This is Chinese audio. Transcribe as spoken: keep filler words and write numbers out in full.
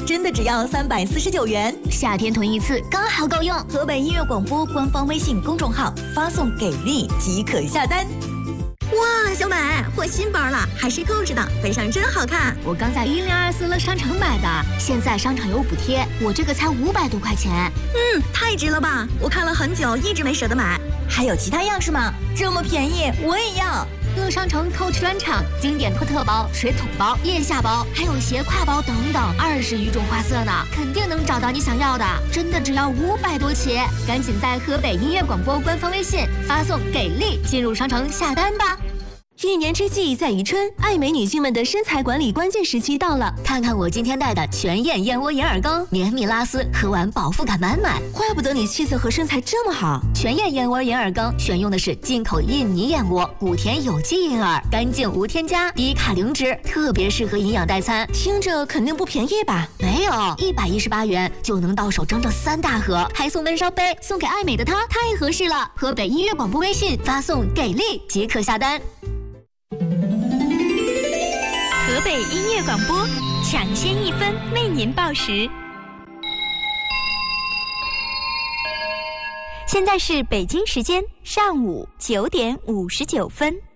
真的只要三百四十九元， 夏天囤一次刚好够用。 河北音乐广播官方微信公众号发送给力即可下单。 哇，小美换新包了，还是购置的，背上真好看。 我刚在一零二四乐商城买的，现在商场有补贴，我这个才五百多块钱。 嗯，太值了吧！我看了很久，一直没舍得买。 还有其他样式吗？这么便宜，我也要。 乐商城 Coach 专场经典托特包、水桶包、腋下包，还有斜挎包等等，二十余种花色呢，肯定能找到你想要的。真的只要五百多起，赶紧在河北音乐广播官方微信发送“给力”进入商城下单吧。 一年之计在于春，爱美女性们的身材管理关键时期到了。 看看我今天带的全燕燕窝银耳羹，绵密拉丝，喝完饱腹感满满。 怪不得你气色和身材这么好。 全燕燕窝银耳羹选用的是进口印尼燕窝，谷田有机银耳，干净无添加，低卡零脂，特别适合营养代餐。 听着肯定不便宜吧？ 没有，一百一十八元就能到手整整三大盒，还送温烧杯，送给爱美的她太合适了。河北音乐广播微信发送“给力”即可下单。 河北音乐广播，抢先一分为您报时。现在是北京时间上午九点五十九分。